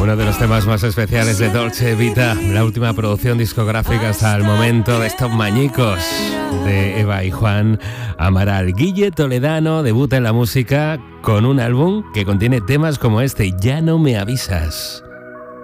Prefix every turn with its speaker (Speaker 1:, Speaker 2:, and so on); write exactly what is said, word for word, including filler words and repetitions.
Speaker 1: Uno de los temas más especiales de Dolce Vita, la última producción discográfica hasta el momento de estos mañicos de Eva y Juan Amaral. Guille Toledano debuta en la música con un álbum que contiene temas como este, Ya no me avisas.